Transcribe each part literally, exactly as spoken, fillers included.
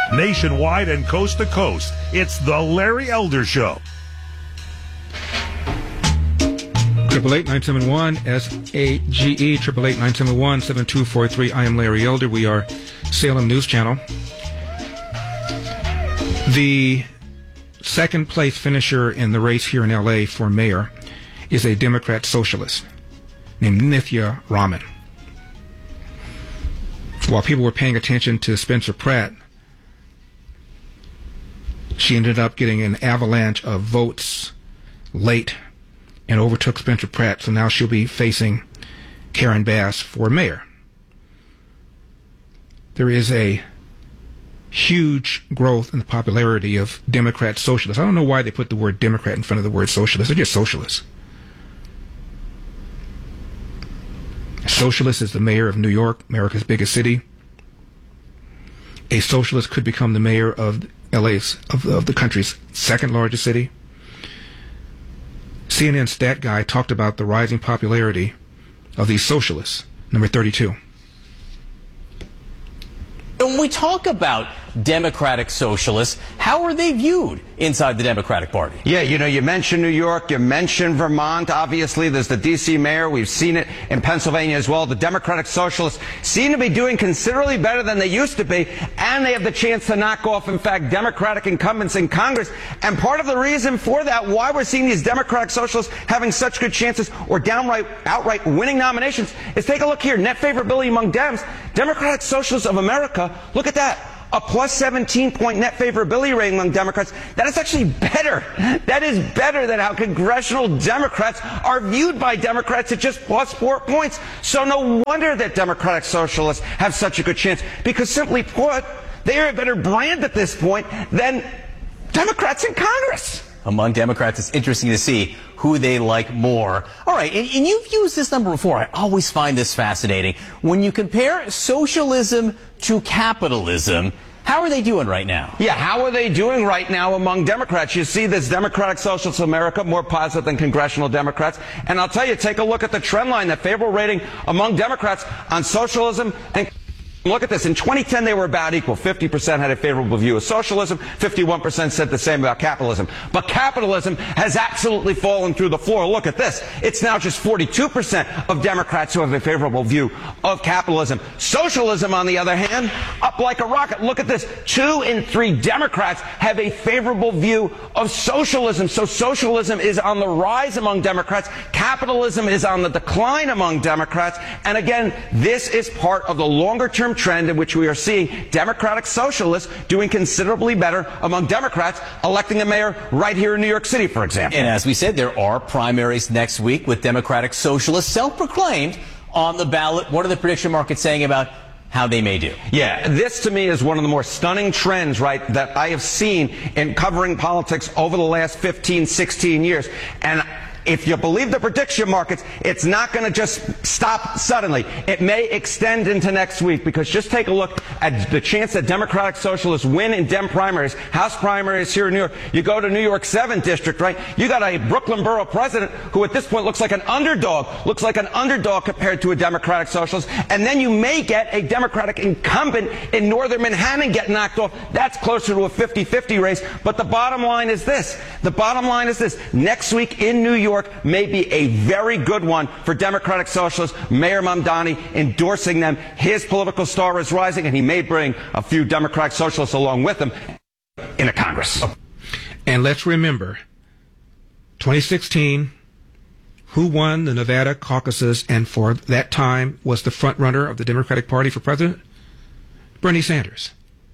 Nationwide and coast to coast, it's the Larry Elder Show. Triple eight nine seven one S A G E triple eight nine seven one seven two four three. I am Larry Elder. We are Salem News Channel. The second place finisher in the race here in L A for mayor is a Democrat socialist named Nithya Raman. While people were paying attention to Spencer Pratt, she ended up getting an avalanche of votes late and overtook Spencer Pratt, so now she'll be facing Karen Bass for mayor. There is a huge growth in the popularity of Democrat socialists. I don't know why they put the word Democrat in front of the word socialist. They're just socialists. A socialist is the mayor of New York, America's biggest city. A socialist could become the mayor of L A's of, of the country's second largest city. C N N stat guy talked about the rising popularity of these socialists. Number thirty-two. When we talk about Democratic socialists, how are they viewed inside the Democratic Party? Yeah, you know, you mentioned New York, you mentioned Vermont. Obviously, there's the D C mayor. We've seen it in Pennsylvania as well. The Democratic socialists seem to be doing considerably better than they used to be, and they have the chance to knock off, in fact, Democratic incumbents in Congress. And part of the reason for that, why we're seeing these Democratic socialists having such good chances or downright, outright winning nominations, is take a look here. Net favorability among Dems. Democratic Socialists of America, look at that. A plus seventeen point net favorability rating among Democrats. That is actually better. That is better than how congressional Democrats are viewed by Democrats at just plus four points. So no wonder that Democratic Socialists have such a good chance, because simply put, they are a better brand at this point than Democrats in Congress. Among Democrats, it's interesting to see who they like more. All right, and, and you've used this number before. I always find this fascinating. When you compare socialism to capitalism, how are they doing right now? Yeah, how are they doing right now among Democrats? You see this Democratic Socialists of America more positive than congressional Democrats. And I'll tell you, take a look at the trend line, that favorable rating among Democrats on socialism and look at this. In twenty ten, they were about equal. fifty percent had a favorable view of socialism. fifty-one percent said the same about capitalism. But capitalism has absolutely fallen through the floor. Look at this. It's now just forty-two percent of Democrats who have a favorable view of capitalism. Socialism, on the other hand, up like a rocket. Look at this. Two in three Democrats have a favorable view of socialism. So socialism is on the rise among Democrats. Capitalism is on the decline among Democrats. And again, this is part of the longer-term trend in which we are seeing Democratic socialists doing considerably better among Democrats electing a mayor right here in New York City, for example. And as we said, there are primaries next week with Democratic socialists, self-proclaimed, on the ballot. What are the prediction markets saying about how they may do? Yeah, this to me is one of the more stunning trends, right, that I have seen in covering politics over the last fifteen, sixteen years. And if you believe the prediction markets, it's not going to just stop suddenly. It may extend into next week, because just take a look at the chance that Democratic Socialists win in Dem primaries, House primaries here in New York. You go to New York seventh District, right? You got a Brooklyn Borough president who at this point looks like an underdog, looks like an underdog compared to a Democratic Socialist. And then you may get a Democratic incumbent in Northern Manhattan get knocked off. That's closer to a fifty fifty race. But the bottom line is this. The bottom line is this. Next week in New York may be a very good one for Democratic Socialists. Mayor Mamdani endorsing them. His political star is rising, and he may bring a few Democratic Socialists along with him in the Congress. And let's remember, twenty sixteen, who won the Nevada caucuses and for that time was the front runner of the Democratic Party for president? Bernie Sanders.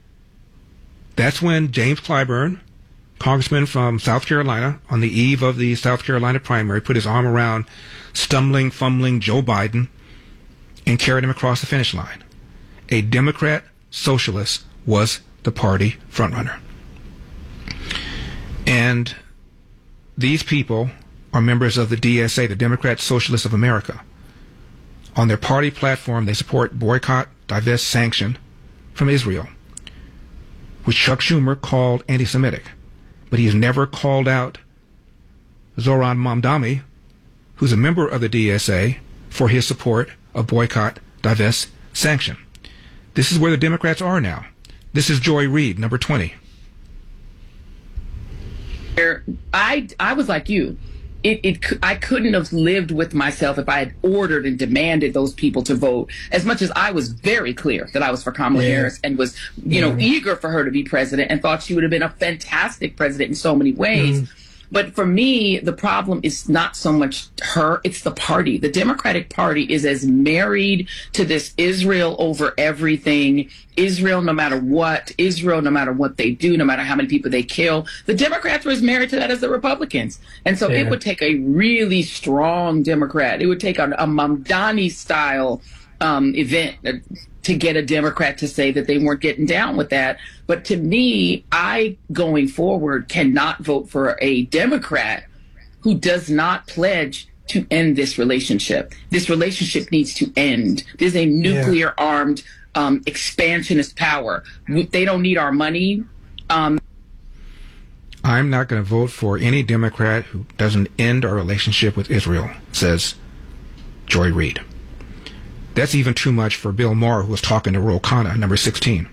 That's when James Clyburn, congressman from South Carolina, on the eve of the South Carolina primary, put his arm around stumbling, fumbling Joe Biden and carried him across the finish line. A Democrat socialist was the party frontrunner. And these people are members of the D S A, the Democrat Socialists of America. On their party platform, they support boycott, divest, sanction from Israel, which Chuck Schumer called anti-Semitic. But he has never called out Zoran Mamdani, who's a member of the D S A, for his support of boycott, divest, sanction. This is where the Democrats are now. This is Joy Reid, number twenty. I, I was like you. It, it, I couldn't have lived with myself if I had ordered and demanded those people to vote, as much as I was very clear that I was for Kamala yeah. Harris and was, you yeah. know, eager for her to be president and thought she would have been a fantastic president in so many ways. Mm. But for me, the problem is not so much her, it's the party. The Democratic Party is as married to this Israel over everything, Israel no matter what, Israel no matter what they do, no matter how many people they kill. The Democrats were as married to that as the Republicans. And so yeah. it would take a really strong Democrat. It would take a, a Mamdani-style um, event uh, to get a Democrat to say that they weren't getting down with that. But to me, I, going forward, cannot vote for a Democrat who does not pledge to end this relationship. This relationship needs to end. There's a nuclear-armed um, expansionist power. They don't need our money. Um, I'm not going to vote for any Democrat who doesn't end our relationship with Israel, says Joy Reid. That's even too much for Bill Maher, who was talking to Ro Khanna, number sixteen.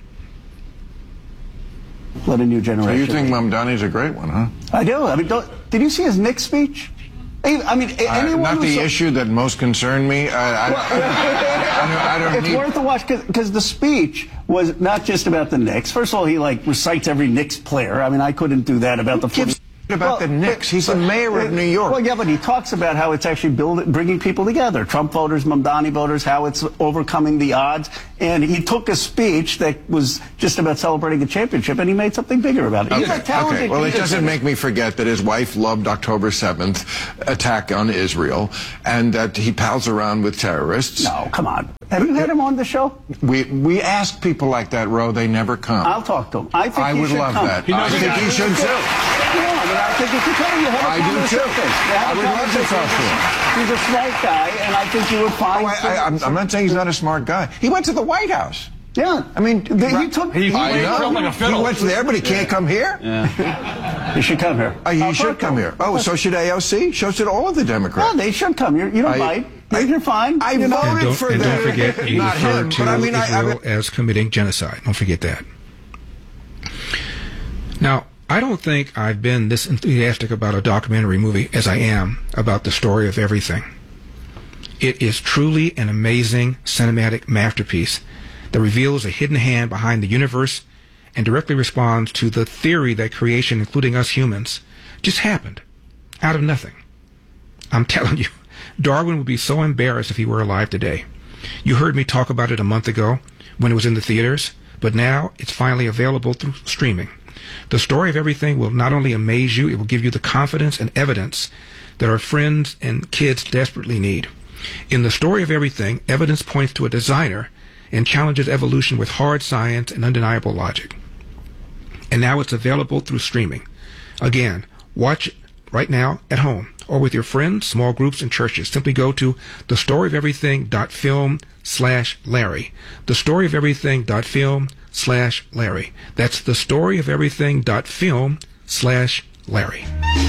Let a new generation. So you think Mamdani's a great one, huh? I do. I mean, don't, did you see his Knicks speech? I mean, anyone uh, not the so issue that most concerned me. I, I, well, I, I, don't, I don't it's need... worth a watch because the speech was not just about the Knicks. First of all, he like recites every Knicks player. I mean, I couldn't do that about Who the. gives about well, the Knicks? He's the mayor of New York. Well, yeah, but he talks about how it's actually building, bringing people together. Trump voters, Mamdani voters, how it's overcoming the odds. And he took a speech that was just about celebrating a championship, and he made something bigger about it. Okay, He's a talented okay. Well, it leader. doesn't make me forget that his wife loved October seventh attack on Israel, and that he pals around with terrorists. No, come on. Have you had him on the show? We we ask people like that, Ro. They never come. I'll talk to him. I think I he would should love come. that. I think he should too. Yeah, I mean, I think you should come. You have a I do too. I would love to talk to him. He's a smart guy, and I think you would find. Oh, I, I, I'm, I'm not saying he's not a smart guy. He went to the White House. Yeah, I mean, the, he took. He, he, I know. Like a fiddle. He went there, but he can't come here. Yeah. He should come here. Uh, he I'll should come here. Oh, so should A O C? So should all of the Democrats. Yeah, they should come. You're, you don't I, bite. I, You're fine. I you know? voted and don't, for and them. don't forget, you Not referred him, to but I mean, Israel I, I, as committing genocide. Don't forget that. Now, I don't think I've been this enthusiastic about a documentary movie as I am about the story of everything. It is truly an amazing cinematic masterpiece that reveals a hidden hand behind the universe and directly responds to the theory that creation, including us humans, just happened out of nothing. I'm telling you, Darwin would be so embarrassed if he were alive today. You heard me talk about it a month ago when it was in the theaters, but now it's finally available through streaming. The story of everything will not only amaze you, it will give you the confidence and evidence that our friends and kids desperately need. In the story of everything, evidence points to a designer and challenges evolution with hard science and undeniable logic. And now it's available through streaming. Again, watch it right now at home or with your friends, small groups, and churches. Simply go to thestoryofeverything.film slash Larry. Thestoryofeverything.film slash Larry. That's thestoryofeverything.film slash Larry.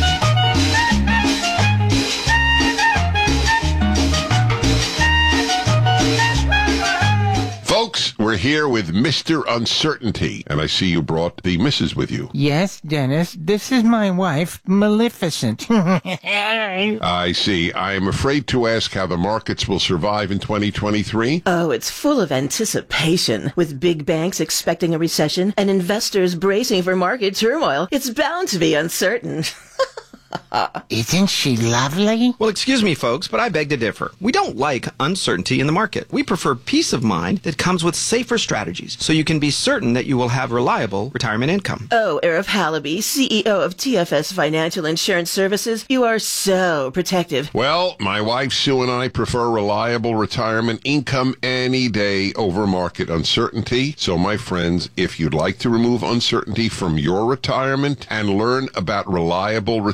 Folks, we're here with Mister Uncertainty, and I see you brought the missus with you. Yes, Dennis, this is my wife, Maleficent. I see. I am afraid to ask how the markets will survive in twenty twenty-three. Oh, it's full of anticipation. With big banks expecting a recession and investors bracing for market turmoil, it's bound to be uncertain. Isn't she lovely? Well, excuse me, folks, but I beg to differ. We don't like uncertainty in the market. We prefer peace of mind that comes with safer strategies, so you can be certain that you will have reliable retirement income. Oh, Arif Halaby, C E O of T F S Financial Insurance Services, you are so protective. Well, my wife Sue and I prefer reliable retirement income any day over market uncertainty. So, my friends, if you'd like to remove uncertainty from your retirement and learn about reliable retirement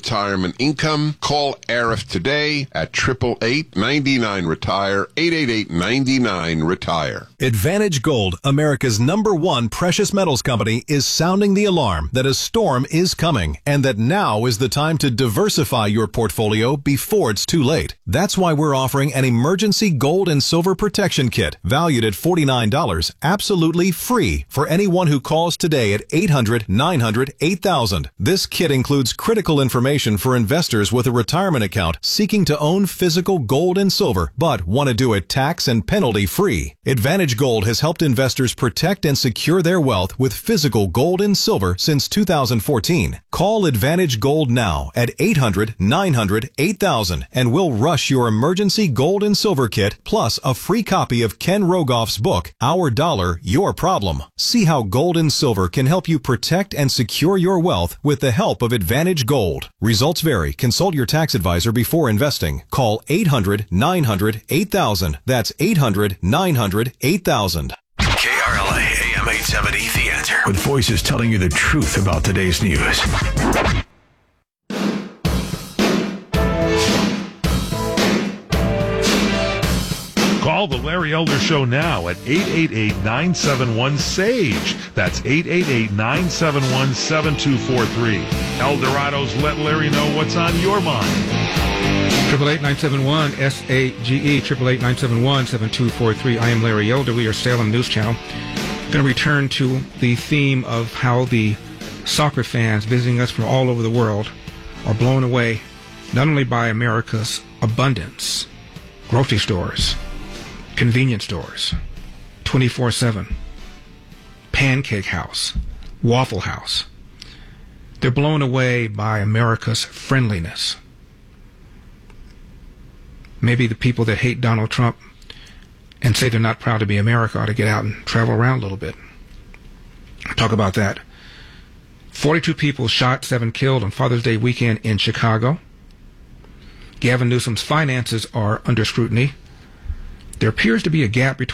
retirement income? Call Arif today at eight eight eight, nine nine, retire, eight eight eight, nine nine, retire. Advantage Gold, America's number one precious metals company, is sounding the alarm that a storm is coming and that now is the time to diversify your portfolio before it's too late. That's why we're offering an emergency gold and silver protection kit valued at forty-nine dollars, absolutely free for anyone who calls today at eight hundred, nine hundred, eight thousand. This kit includes critical information for investors with a retirement account seeking to own physical gold and silver, but want to do it tax and penalty free. Advantage Gold has helped investors protect and secure their wealth with physical gold and silver since two thousand fourteen. Call Advantage Gold now at eight hundred, nine hundred, eight thousand and we'll rush your emergency gold and silver kit plus a free copy of Ken Rogoff's book, Our Dollar, Your Problem. See how gold and silver can help you protect and secure your wealth with the help of Advantage Gold. Results vary. Consult your tax advisor before investing. Call eight hundred, nine hundred, eight thousand. That's eight hundred, nine hundred, eight thousand. K R L A A M eight seventy, The Answer. With voices telling you the truth about today's news. Call the Larry Elder Show now at eight eight eight, nine seven one, S A G E. That's eight eight eight, nine seven one, seven two four three. Eldorado's Let Larry Know What's on Your Mind. Triple eight nine seven one S A G E, triple eight nine seven one seven two four three. I am Larry Elder. We are Salem News Channel. Going to return to the theme of how the soccer fans visiting us from all over the world are blown away not only by America's abundance, grocery stores, convenience stores, twenty-four seven, Pancake House, Waffle House. They're blown away by America's friendliness. Maybe the people that hate Donald Trump and say they're not proud to be America ought to get out and travel around a little bit. Talk about that. forty-two people shot, seven killed on Father's Day weekend in Chicago. Gavin Newsom's finances are under scrutiny. There appears to be a gap between